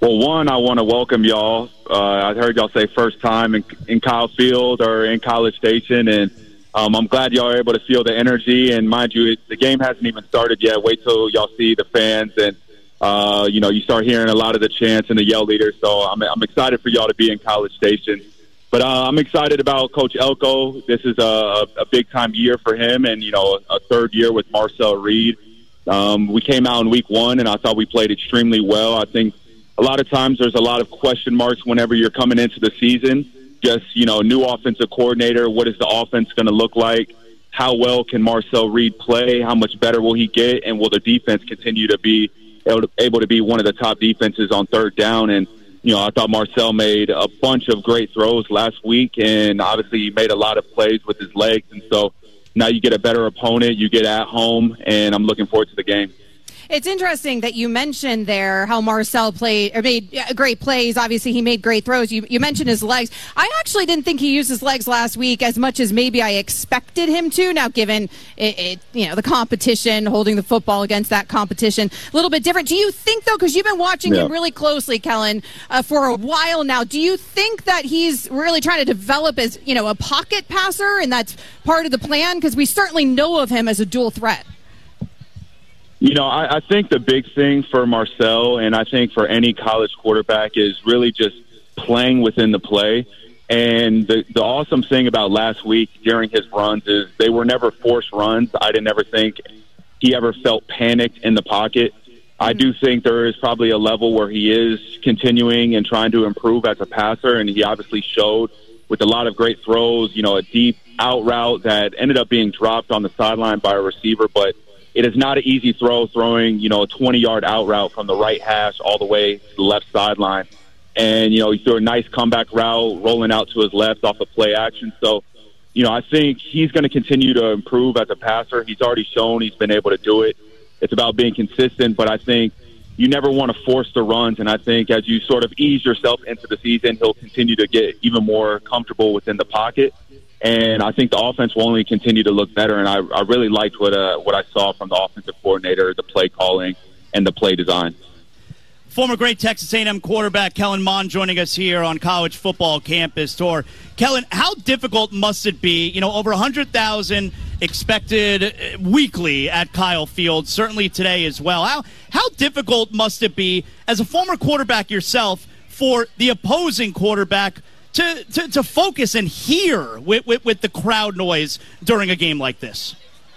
Well, one, I want to welcome y'all. I heard y'all say first time in Kyle Field or in College Station, and I'm glad y'all are able to feel the energy. And mind you, the game hasn't even started yet. Wait till y'all see the fans, and you start hearing a lot of the chants and the yell leaders. So I'm excited for y'all to be in College Station. But I'm excited about Coach Elko. This is a big-time year for him, and, a third year with Marcel Reed. We came out in week one, and I thought we played extremely well. I think a lot of times there's a lot of question marks whenever you're coming into the season. Just, new offensive coordinator, what is the offense going to look like? How well can Marcel Reed play? How much better will he get? And will the defense continue to be able to be one of the top defenses on third down? And, I thought Marcel made a bunch of great throws last week, and obviously he made a lot of plays with his legs. And so now you get a better opponent, you get at home, and I'm looking forward to the game. It's interesting that you mentioned there how Marcel made great plays. Obviously, he made great throws. You mentioned his legs. I actually didn't think he used his legs last week as much as maybe I expected him to. Now, given the competition, holding the football against that competition, a little bit different. Do you think, though, because you've been watching him really closely, Kellen, for a while now, do you think that he's really trying to develop as, a pocket passer, and that's part of the plan? Because we certainly know of him as a dual threat. I think the big thing for Marcel, and I think for any college quarterback, is really just playing within the play. And the awesome thing about last week during his runs is they were never forced runs. I didn't ever think he ever felt panicked in the pocket. I do think there is probably a level where he is continuing and trying to improve as a passer, and he obviously showed with a lot of great throws, a deep out route that ended up being dropped on the sideline by a receiver, but it is not an easy throwing, a 20-yard out route from the right hash all the way to the left sideline. And, he threw a nice comeback route rolling out to his left off of play action. So, I think he's going to continue to improve as a passer. He's already shown he's been able to do it. It's about being consistent, but I think you never want to force the runs. And I think as you sort of ease yourself into the season, he'll continue to get even more comfortable within the pocket. And I think the offense will only continue to look better. And I really liked what I saw from the offensive coordinator, the play calling, and the play design. Former great Texas A&M quarterback Kellen Mond joining us here on College Football Campus Tour. Kellen, how difficult must it be? Over 100,000 expected weekly at Kyle Field, certainly today as well. How difficult must it be as a former quarterback yourself for the opposing quarterback to focus and hear with the crowd noise during a game like this?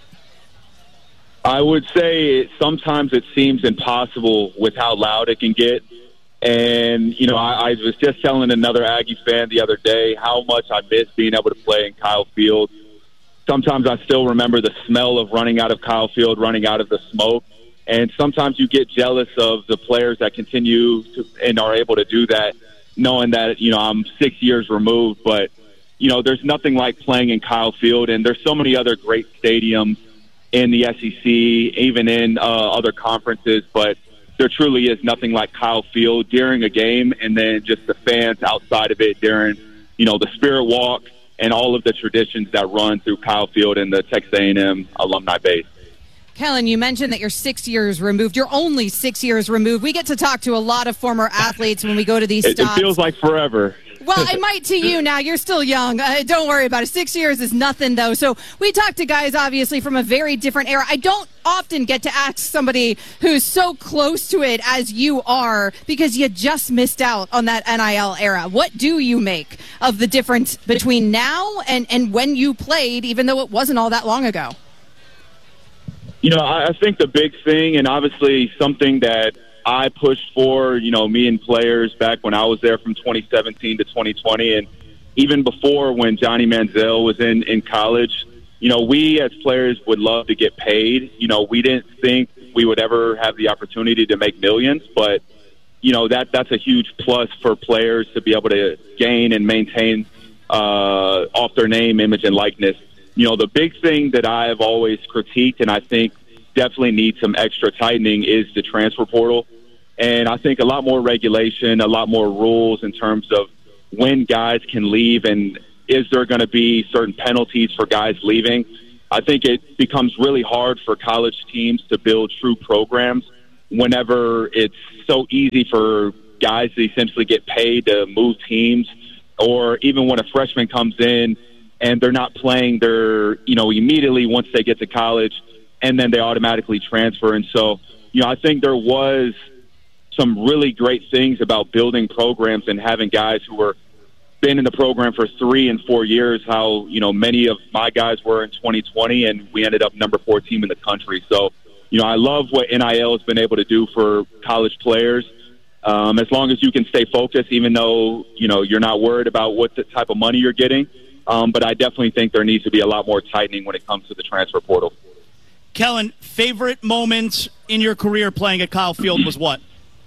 I would say sometimes it seems impossible with how loud it can get. And, I was just telling another Aggie fan the other day how much I miss being able to play in Kyle Field. Sometimes I still remember the smell of running out of Kyle Field, running out of the smoke. And sometimes you get jealous of the players that continue to and are able to do that, knowing that, I'm 6 years removed, but, there's nothing like playing in Kyle Field, and there's so many other great stadiums in the SEC, even in other conferences, but there truly is nothing like Kyle Field during a game, and then just the fans outside of it during, the Spirit Walk and all of the traditions that run through Kyle Field and the Texas A&M alumni base. Kellen, you mentioned that you're 6 years removed. You're only 6 years removed. We get to talk to a lot of former athletes when we go to these stops. It feels like forever. Well, it might to you now. You're still young. Don't worry about it. 6 years is nothing, though. So we talk to guys, obviously, from a very different era. I don't often get to ask somebody who's so close to it as you are because you just missed out on that NIL era. What do you make of the difference between now and when you played, even though it wasn't all that long ago? I think the big thing, and obviously something that I pushed for, me and players back when I was there from 2017 to 2020, and even before when Johnny Manziel was in college, we as players would love to get paid. We didn't think we would ever have the opportunity to make millions, but, that's a huge plus for players to be able to gain and maintain off their name, image, and likeness. The big thing that I have always critiqued and I think definitely needs some extra tightening is the transfer portal. And I think a lot more regulation, a lot more rules in terms of when guys can leave and is there going to be certain penalties for guys leaving. I think it becomes really hard for college teams to build true programs whenever it's so easy for guys that essentially get paid to move teams, or even when a freshman comes in and they're not playing their, immediately once they get to college, and then they automatically transfer. And so, I think there was some really great things about building programs and having guys who were been in the program for 3 and 4 years, how, many of my guys were in 2020, and we ended up number 4 team in the country. So, I love what NIL has been able to do for college players. As long as you can stay focused, even though, you're not worried about what the type of money you're getting. But I definitely think there needs to be a lot more tightening when it comes to the transfer portal. Kellen, favorite moment in your career playing at Kyle Field was what?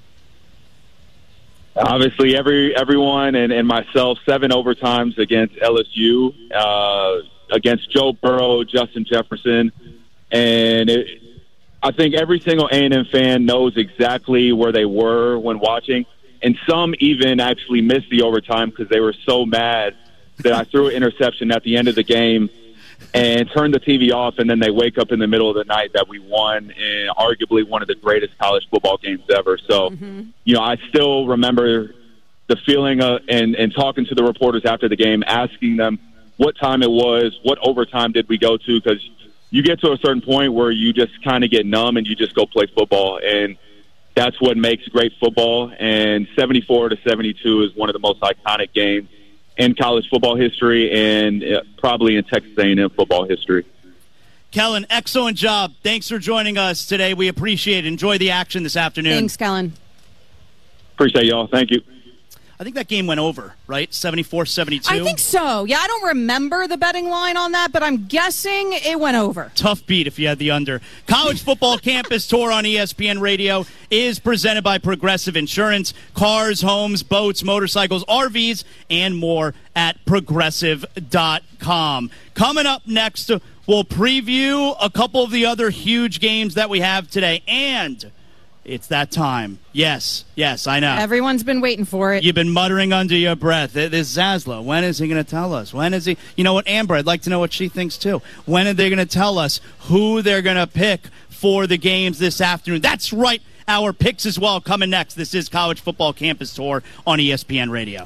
Obviously, everyone and myself, 7 overtimes against LSU, against Joe Burrow, Justin Jefferson. And I think every single A&M fan knows exactly where they were when watching. And some even actually missed the overtime because they were so mad that I threw an interception at the end of the game and turned the TV off, and then they wake up in the middle of the night that we won in arguably one of the greatest college football games ever. So, I still remember the feeling and talking to the reporters after the game, asking them what time it was, what overtime did we go to, because you get to a certain point where you just kind of get numb and you just go play football, and that's what makes great football. And 74-72 is one of the most iconic games in college football history and probably in Texas A&M football history. Kellen, excellent job. Thanks for joining us today. We appreciate it. Enjoy the action this afternoon. Thanks, Kellen. Appreciate y'all. Thank you. I think that game went over, right? 74-72? I think so. Yeah, I don't remember the betting line on that, but I'm guessing it went over. Tough beat if you had the under. College Football Campus Tour on ESPN Radio is presented by Progressive Insurance. Cars, homes, boats, motorcycles, RVs, and more at Progressive.com. Coming up next, we'll preview a couple of the other huge games that we have today. And it's that time. Yes, I know. Everyone's been waiting for it. You've been muttering under your breath. This Zaslow, when is he going to tell us? When is he? You know what, Amber, I'd like to know what she thinks too. When are they going to tell us who they're going to pick for the games this afternoon? That's right. Our picks as well coming next. This is College Football Campus Tour on ESPN Radio.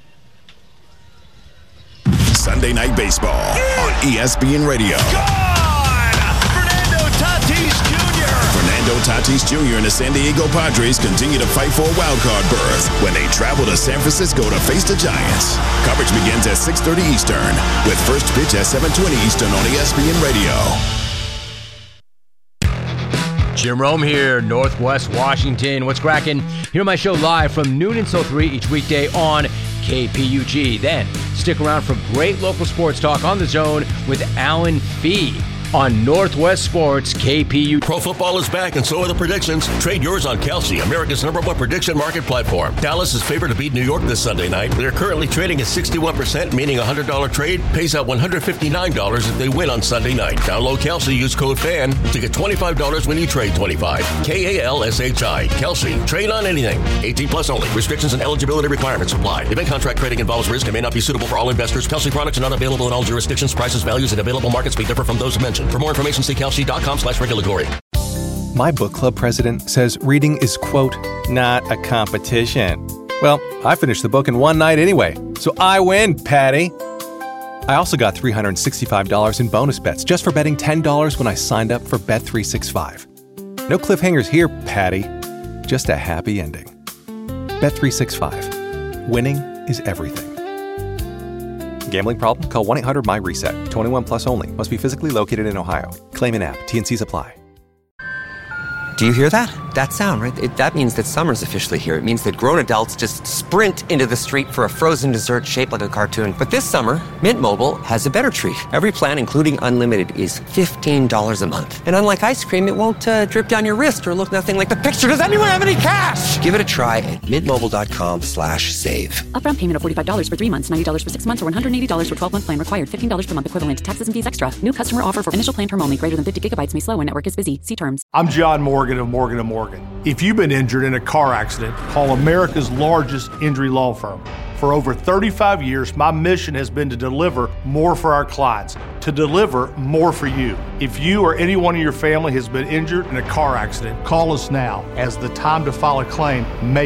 Sunday Night Baseball on ESPN Radio. Fernando Tatis Jr. and the San Diego Padres continue to fight for a wild-card berth when they travel to San Francisco to face the Giants. Coverage begins at 6:30 Eastern, with first pitch at 7:20 Eastern on ESPN Radio. Jim Rome here, Northwest Washington. What's cracking? Hear my show live from noon until 3 each weekday on KPUG. Then stick around for great local sports talk on The Zone with Alan Fee on Northwest Sports KPU. Pro football is back, and so are the predictions. Trade yours on Kelsey, America's #1 prediction market platform. Dallas is favored to beat New York this Sunday night. They're currently trading at 61%, meaning a $100 trade pays out $159 if they win on Sunday night. Download Kelsey, use code FAN to get $25 when you trade 25. KALSHI. Kelsey. Trade on anything. 18 plus only. Restrictions and eligibility requirements apply. Event contract trading involves risk and may not be suitable for all investors. Kelsey products are not available in all jurisdictions. Prices, values, and available markets may differ from those mentioned. For more information, see kelsey.com/regulatory. My book club president says reading is, quote, not a competition. Well, I finished the book in one night anyway, so I win, Patty. I also got $365 in bonus bets just for betting $10 when I signed up for Bet365. No cliffhangers here, Patty. Just a happy ending. Bet365. Winning is everything. Gambling problem? Call 1-800-MY-RESET. 21 plus only. Must be physically located in Ohio. Claim in app. T&Cs apply. Do you hear that? That sound, right? That means that summer's officially here. It means that grown adults just sprint into the street for a frozen dessert shaped like a cartoon. But this summer, Mint Mobile has a better treat. Every plan, including unlimited, is $15 a month. And unlike ice cream, it won't drip down your wrist or look nothing like the picture. Does anyone have any cash? Give it a try at mintmobile.com/save. Upfront payment of $45 for 3 months, $90 for 6 months, or $180 for 12-month plan required. $15 per month equivalent. Taxes and fees extra. New customer offer for initial plan term only. Greater than 50 gigabytes may slow when network is busy. See terms. I'm John Morgan of Morgan & Morgan. If you've been injured in a car accident, call America's largest injury law firm. For over 35 years, my mission has been to deliver more for our clients, to deliver more for you. If you or anyone in your family has been injured in a car accident, call us now, as the time to file a claim may